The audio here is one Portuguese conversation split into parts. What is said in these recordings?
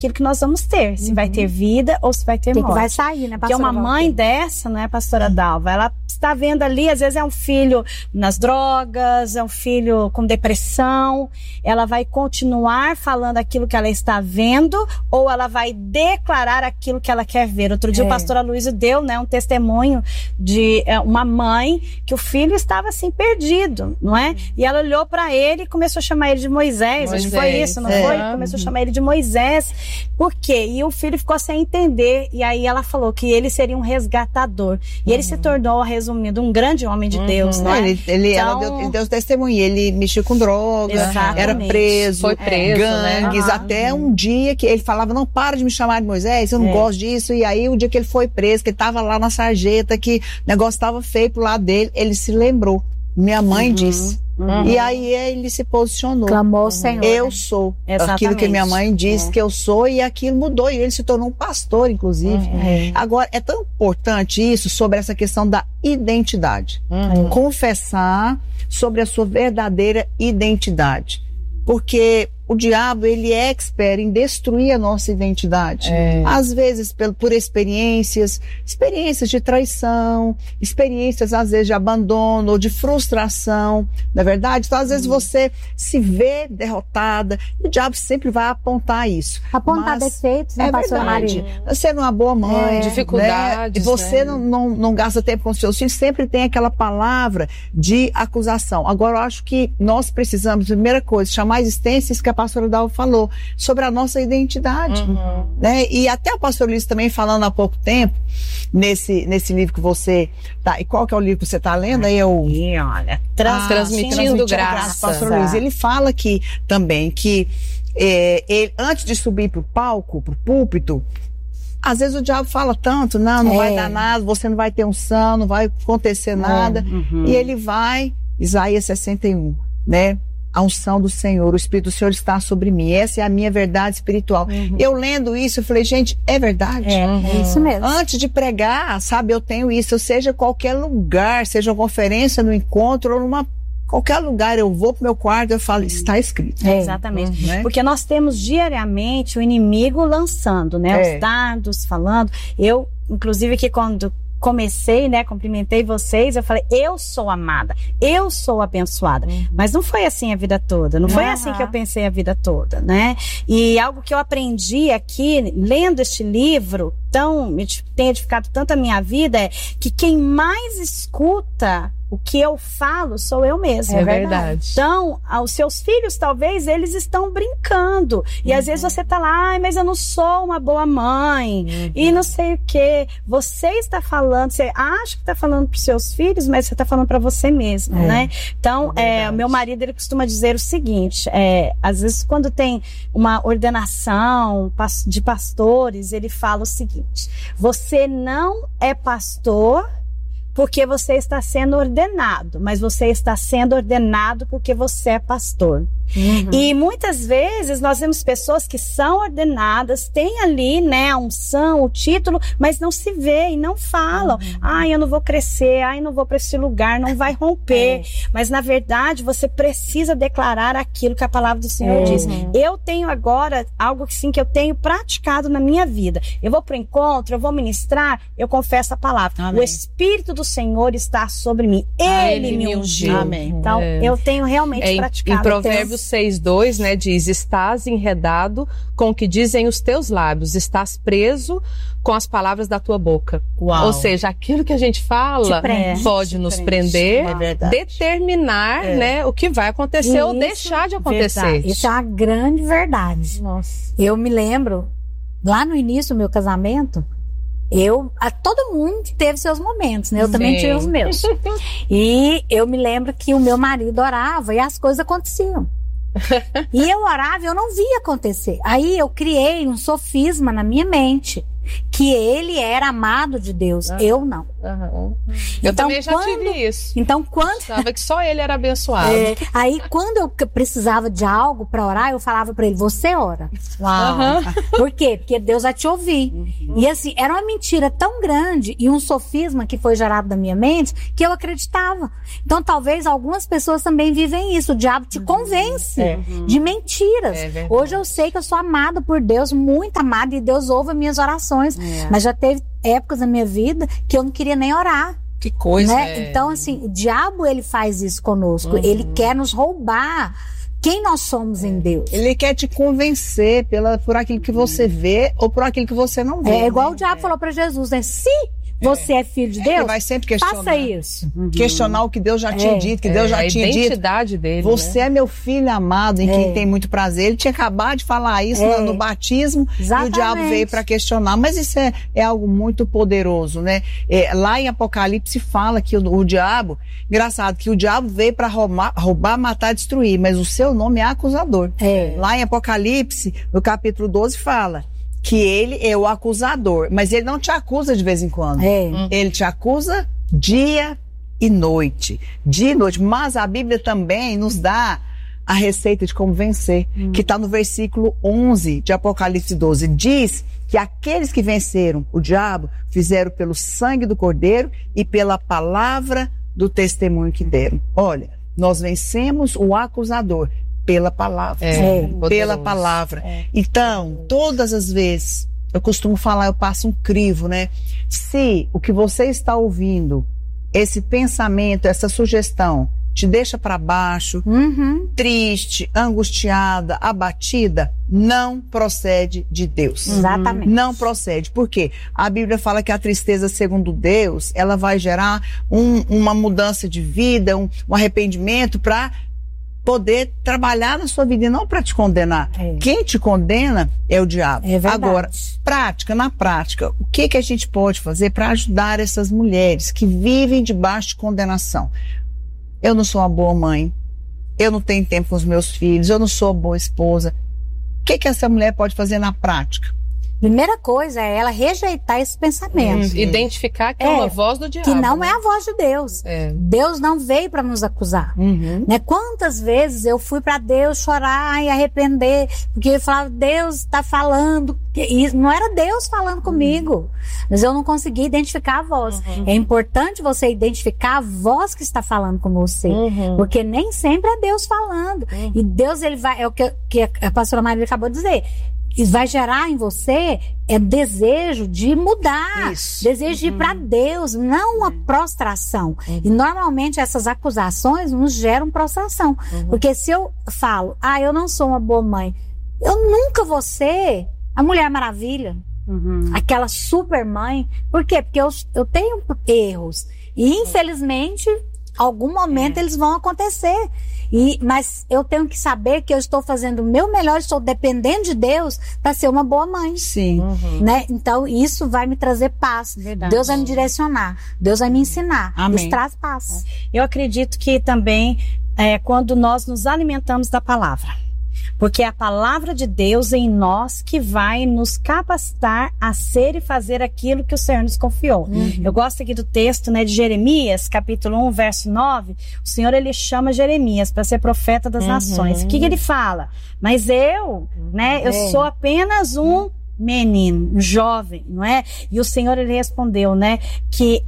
aquilo que nós vamos ter, se vai ter vida ou se vai ter morte. Que vai sair, né, Porque uma mãe dessa, não é, pastora Dalva, ela está vendo ali, às vezes é um filho nas drogas, é um filho com depressão, ela vai continuar falando aquilo que ela está vendo ou ela vai declarar aquilo que ela quer ver. Outro dia o pastor Aloysio deu, né, um testemunho de uma mãe que o filho estava assim perdido, não é? E ela olhou para ele e começou a chamar ele de Moisés. Acho que foi isso, não foi? Começou a chamar ele de Moisés. Por quê? E o filho ficou sem entender. E aí ela falou que ele seria um resgatador. E ele se tornou, resumindo, um grande homem de Deus, né? Ele deu testemunho. Ele mexia com droga, era preso, foi preso, gangues, até um dia que ele falava, não, para de me chamar de Moisés, eu não gosto disso. E aí o dia que ele foi preso, que ele estava lá na sarjeta, que o negócio estava feio pro lado dele, ele se lembrou. Minha mãe disse. E aí ele se posicionou. Clamou o Senhor. Eu sou. Aquilo que minha mãe disse que eu sou, e aquilo mudou. E ele se tornou um pastor, inclusive. Agora, é tão importante isso sobre essa questão da identidade. Confessar sobre a sua verdadeira identidade. Porque o diabo, ele é expert em destruir a nossa identidade. Às vezes por experiências de traição, experiências às vezes de abandono ou de frustração, não é verdade? Então às vezes você se vê derrotada e o diabo sempre vai apontar isso. Apontar defeitos, né, pastora Maria? Você não é uma boa mãe, dificuldades, né? Você não gasta tempo com seus filhos, sempre tem aquela palavra de acusação. Agora eu acho que nós precisamos, primeira coisa, chamar a existência, isso que a pastora Dalva falou, sobre a nossa identidade, né? E até o pastor Luiz também falando há pouco tempo, nesse livro que você tá, e qual que é o livro que você tá lendo? Aí olha, Transmitindo Graça. Pastor Luiz, ele fala aqui também que ele, antes de subir pro palco, pro púlpito, às vezes o diabo fala tanto, não vai dar nada, você não vai ter unção, não vai acontecer nada, e ele vai, Isaías 61, né? A unção do Senhor, o Espírito do Senhor está sobre mim. Essa é a minha verdade espiritual. Eu lendo isso, eu falei, gente, é verdade. É isso mesmo. Antes de pregar, sabe, eu tenho isso. Seja qualquer lugar, seja uma conferência, no encontro, ou qualquer lugar, eu vou pro meu quarto, eu falo, está escrito. Exatamente. Porque nós temos diariamente o inimigo lançando, né? Os dardos, falando. Eu, inclusive, que quando comecei, né, cumprimentei vocês, eu falei, eu sou amada, eu sou abençoada, mas não foi assim a vida toda, não foi assim que eu pensei a vida toda, né, e algo que eu aprendi aqui, lendo este livro, tem edificado tanto a minha vida, é que quem mais escuta o que eu falo sou eu mesma. É verdade. Então, os seus filhos, talvez, eles estão brincando. E às vezes você tá lá, mas eu não sou uma boa mãe. E não sei o quê. Você está falando, você acha que está falando para os seus filhos, mas você está falando para você mesma, né? Então, o meu marido, ele costuma dizer o seguinte, às vezes quando tem uma ordenação de pastores, ele fala o seguinte, você não é pastor porque você está sendo ordenado, mas você está sendo ordenado porque você é pastor. E muitas vezes nós vemos pessoas que são ordenadas, têm ali, né, a unção, o título, mas não se vê e não falam. Eu não vou crescer, eu não vou para esse lugar, não vai romper. Mas na verdade você precisa declarar aquilo que a palavra do Senhor diz. Eu tenho agora algo que eu tenho praticado na minha vida. Eu vou para o encontro, eu vou ministrar, eu confesso a palavra. Amém. O Espírito do Senhor está sobre mim. Ele me ungiu. Amém. Então eu tenho realmente praticado. Em Provérbios 6:2, né, diz, estás enredado com o que dizem os teus lábios, estás preso com as palavras da tua boca. Uau. Ou seja, aquilo que a gente fala pode nos prender, determinar, né, o que vai acontecer ou deixar de acontecer. Verdade. Isso é uma grande verdade. Nossa. Eu me lembro, lá no início do meu casamento, todo mundo teve seus momentos, né? Eu também tive os meus. E eu me lembro que o meu marido orava e as coisas aconteciam. E eu orava e eu não via acontecer. Aí eu criei um sofisma na minha mente. que ele era amado de Deus. Eu não. Eu também já tive isso. Então, quando... Pensava que só ele era abençoado. Aí, quando eu precisava de algo para orar, eu falava para ele, você ora. Por quê? Porque Deus vai te ouvir. E assim, era uma mentira tão grande e um sofisma que foi gerado na minha mente que eu acreditava. Então, talvez algumas pessoas também vivem isso. O diabo te convence de mentiras. Hoje eu sei que eu sou amada por Deus, muito amada, e Deus ouve as minhas orações. Mas já teve épocas na minha vida que eu não queria nem orar. Que coisa. Né? Então, assim, o diabo, ele faz isso conosco. Ele quer nos roubar quem nós somos em Deus. Ele quer te convencer por aquilo que você vê ou por aquilo que você não vê. É igual o diabo falou para Jesus, né? Se você é filho de Deus, ele vai sempre questionar. Faça isso. Questionar o que Deus já tinha dito, que Deus já tinha dito. A identidade dele. Você é meu filho amado, em quem tem muito prazer. Ele tinha acabado de falar isso no batismo. Exatamente. E o diabo veio para questionar. Mas isso é algo muito poderoso, né? Lá em Apocalipse fala que o diabo, engraçado, que o diabo veio para roubar, matar, destruir, mas o seu nome é acusador. Lá em Apocalipse, no capítulo 12, fala que ele é o acusador, mas ele não te acusa de vez em quando. Ele te acusa dia e noite. Dia e noite. Mas a Bíblia também nos dá a receita de como vencer, que está no versículo 11 de Apocalipse 12. Diz que aqueles que venceram o diabo fizeram pelo sangue do Cordeiro e pela palavra do testemunho que deram. Olha, nós vencemos o acusador pela palavra. Pela palavra. Então, todas as vezes, eu costumo falar, eu passo um crivo, né? Se o que você está ouvindo, esse pensamento, essa sugestão, te deixa para baixo, triste, angustiada, abatida, não procede de Deus. Exatamente. Não procede. Por quê? A Bíblia fala que a tristeza, segundo Deus, ela vai gerar uma mudança de vida, um arrependimento para poder trabalhar na sua vida e não para te condenar. Quem te condena é o diabo. Agora, na prática, o que a gente pode fazer para ajudar essas mulheres que vivem debaixo de condenação? Eu não sou uma boa mãe, eu não tenho tempo com os meus filhos, eu não sou uma boa esposa. O que essa mulher pode fazer na prática? Primeira coisa é ela rejeitar esse pensamento. Identificar que é uma voz do diabo. Que não é a voz de Deus. Deus não veio para nos acusar. Né? Quantas vezes eu fui para Deus chorar e arrepender, porque eu falava, Deus está falando. E não era Deus falando comigo, mas eu não conseguia identificar a voz. É importante você identificar a voz que está falando com você, porque nem sempre é Deus falando. E Deus, ele vai, é o que a pastora Maria acabou de dizer, isso vai gerar em você desejo de mudar, desejo de ir para Deus, não uma prostração. E normalmente essas acusações nos geram prostração. Porque se eu falo, eu não sou uma boa mãe, eu nunca vou ser a Mulher Maravilha, aquela super mãe. Por quê? Porque eu tenho erros. E infelizmente, algum momento eles vão acontecer. Mas eu tenho que saber que eu estou fazendo o meu melhor, estou dependendo de Deus para ser uma boa mãe. Né? Então, isso vai me trazer paz. Deus vai me direcionar. Deus vai me ensinar. Isso traz paz. Eu acredito que também quando nós nos alimentamos da palavra. Porque é a palavra de Deus em nós que vai nos capacitar a ser e fazer aquilo que o Senhor nos confiou. Eu gosto aqui do texto, né, de Jeremias, capítulo 1, verso 9. O Senhor, ele chama Jeremias para ser profeta das nações. O que ele fala? Mas eu sou apenas um menino, um jovem, não é? E o Senhor, ele respondeu, né, que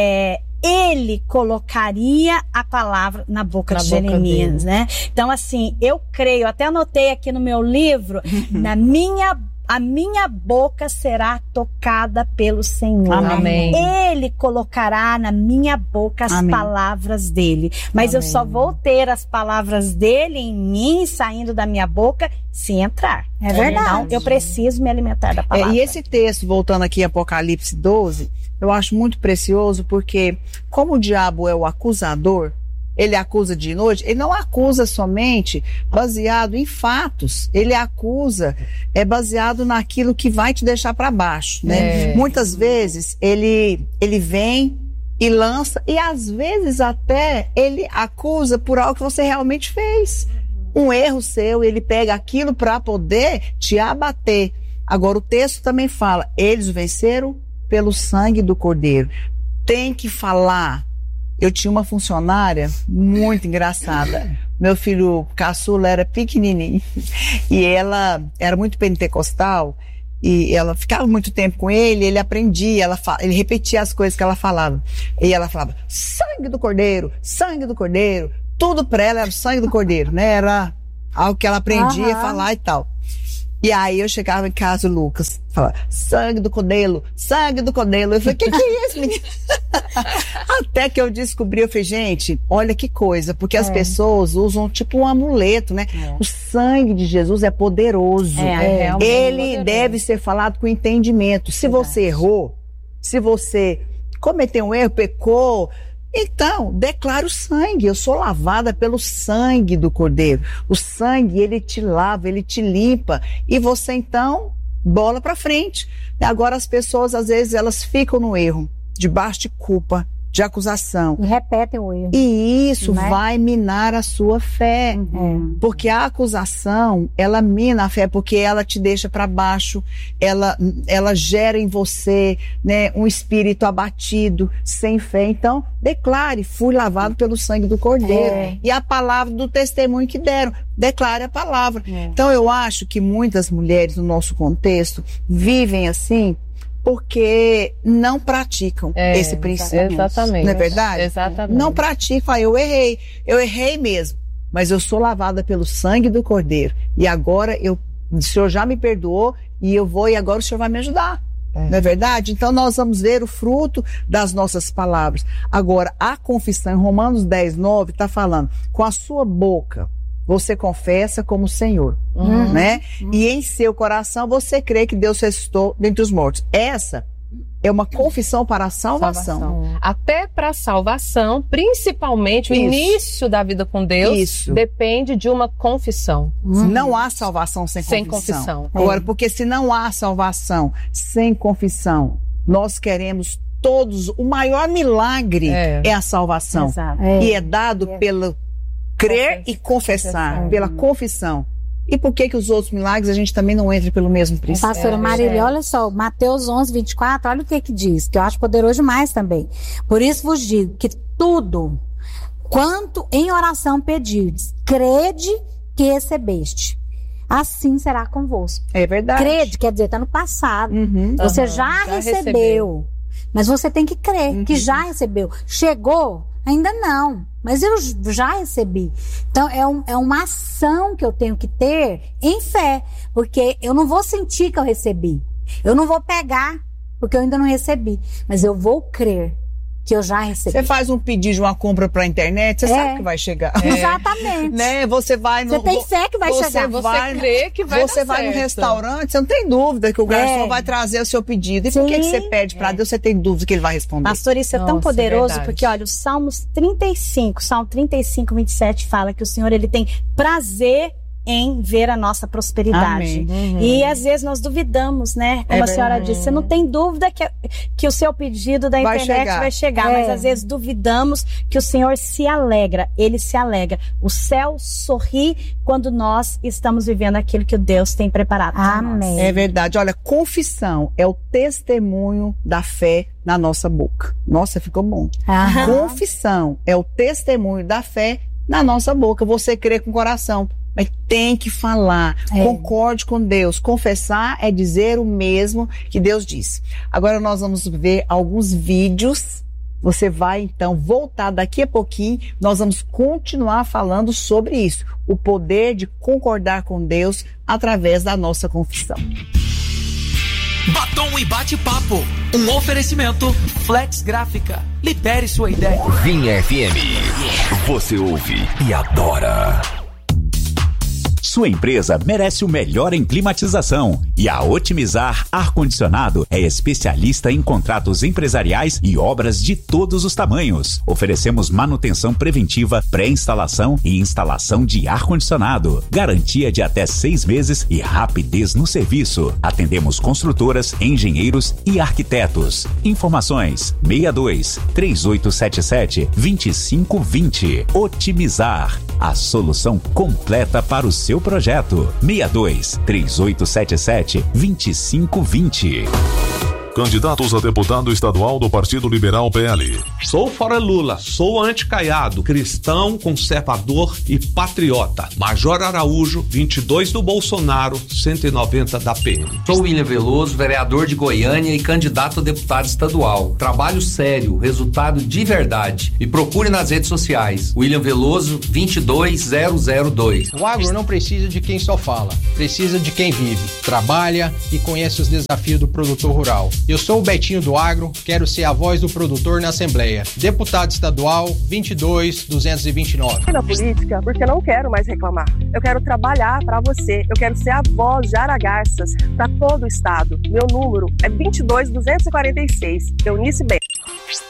ele colocaria a palavra na boca de Jeremias, né? Então, assim, eu creio, até anotei aqui no meu livro, a minha boca será tocada pelo Senhor. Amém. Ele colocará na minha boca as palavras dele. Mas eu só vou ter as palavras dele em mim, saindo da minha boca, se entrar. É verdade. Então, eu preciso me alimentar da palavra. E esse texto, voltando aqui a Apocalipse 12, eu acho muito precioso, porque como o diabo é o acusador, ele acusa de noite, ele não acusa somente baseado em fatos, ele acusa baseado naquilo que vai te deixar para baixo, né? Muitas vezes ele vem e lança, e às vezes até ele acusa por algo que você realmente fez. Um erro seu, ele pega aquilo para poder te abater. Agora, o texto também fala, eles o venceram pelo sangue do Cordeiro. Tem que falar. Eu tinha uma funcionária muito engraçada. Meu filho caçula era pequenininho e ela era muito pentecostal e ela ficava muito tempo com ele aprendia, ele repetia as coisas que ela falava. E ela falava, sangue do Cordeiro, tudo pra ela era o sangue do Cordeiro, né? Era algo que ela aprendia a falar e tal. E aí eu chegava em casa, o Lucas falava, sangue do Cordeiro. Eu falei, que é isso, menina? Até que eu descobri, eu falei, gente, olha que coisa, porque as pessoas usam tipo um amuleto, né? O sangue de Jesus é poderoso. Ele deve ser falado com entendimento. Se você errou, se você cometeu um erro, pecou, então, declara o sangue. Eu sou lavada pelo sangue do Cordeiro. O sangue, ele te lava, ele te limpa. E você, então, bola pra frente. Agora, as pessoas, às vezes, elas ficam no erro, debaixo de culpa, de acusação. E repetem o erro. E isso vai minar a sua fé. Porque a acusação, ela mina a fé, porque ela te deixa para baixo, ela gera em você, né, um espírito abatido, sem fé. Então, declare, fui lavado pelo sangue do Cordeiro. E a palavra do testemunho que deram, declare a palavra. Então, eu acho que muitas mulheres no nosso contexto vivem assim, porque não praticam esse princípio. Exatamente. Não é verdade? Exatamente. Não praticam. Eu errei mesmo, mas eu sou lavada pelo sangue do Cordeiro. E agora o Senhor já me perdoou e eu vou, e agora o Senhor vai me ajudar. Não é verdade? Então nós vamos ver o fruto das nossas palavras. Agora, a confissão, em Romanos 10:9, está falando, com a sua boca você confessa como Senhor, né? E em seu coração você crê que Deus ressuscitou dentre os mortos. Essa é uma confissão para a salvação. Até para a salvação, principalmente o início da vida com Deus, depende de uma confissão. Não há salvação sem confissão. Agora, porque se não há salvação sem confissão, nós queremos todos, o maior milagre é a salvação. E é dado pelo crer e confessar, pela confissão. E por que os outros milagres a gente também não entra pelo mesmo princípio? Pastora Marília, olha só, Mateus 11:24, olha o que diz, que eu acho poderoso demais também. Por isso vos digo que tudo, quanto em oração pedirdes, crede que recebeste. Assim será convosco. É verdade. Crede, quer dizer, está no passado. Você já recebeu. Mas você tem que crer que já recebeu. Chegou? Ainda não, mas eu já recebi. Então é uma ação que eu tenho que ter em fé, porque eu não vou sentir que eu recebi, eu não vou pegar porque eu ainda não recebi, mas eu vou crer que eu já recebi. Você faz um pedido de uma compra pra internet, você sabe que vai chegar. Exatamente. Né? Você vai no... Você tem fé que vai chegar. Você crê que vai Você vai no restaurante, você não tem dúvida que o garçom vai trazer o seu pedido. E por que você pede pra Deus, você tem dúvida que ele vai responder? Pastor, isso é tão poderoso, porque olha, o Salmo 35:27 fala que o Senhor, ele tem prazer em ver a nossa prosperidade. E às vezes nós duvidamos, né? Como a senhora disse, você não tem dúvida que o seu pedido da internet vai chegar, mas às vezes duvidamos que o Senhor se alegra, Ele se alegra. O céu sorri quando nós estamos vivendo aquilo que Deus tem preparado para nós. É verdade. Olha, confissão é o testemunho da fé na nossa boca. Nossa, ficou bom. Confissão é o testemunho da fé na nossa boca. Você crê com o coração, mas tem que falar, concorde com Deus. Confessar é dizer o mesmo que Deus disse. Agora nós vamos ver alguns vídeos. Você vai então voltar daqui a pouquinho. Nós vamos continuar falando sobre isso. O poder de concordar com Deus através da nossa confissão. Batom e bate-papo. Um oferecimento Flex Gráfica. Libere sua ideia. Vinha FM. Você ouve e adora. Sua empresa merece o melhor em climatização e a Otimizar Ar-Condicionado é especialista em contratos empresariais e obras de todos os tamanhos. Oferecemos manutenção preventiva, pré-instalação e instalação de ar-condicionado. Garantia de até 6 meses e rapidez no serviço. Atendemos construtoras, engenheiros e arquitetos. Informações 62-3877-2520. Otimizar, a solução completa para o seu seu projeto. 62-3877-2520. Candidatos a deputado estadual do Partido Liberal PL. Sou fora Lula, sou anticaiado, cristão, conservador e patriota. Major Araújo, 22 do Bolsonaro, 190 da PM. Sou William Veloso, vereador de Goiânia e candidato a deputado estadual. Trabalho sério, resultado de verdade. Me procure nas redes sociais. William Veloso, 22002. O agro não precisa de quem só fala, precisa de quem vive, trabalha e conhece os desafios do produtor rural. Eu sou o Betinho do Agro, quero ser a voz do produtor na Assembleia. Deputado estadual 22229. Na política, porque eu não quero mais reclamar. Eu quero trabalhar para você. Eu quero ser a voz de Aragarças para todo o estado. Meu número é 22246. Eunice Bem.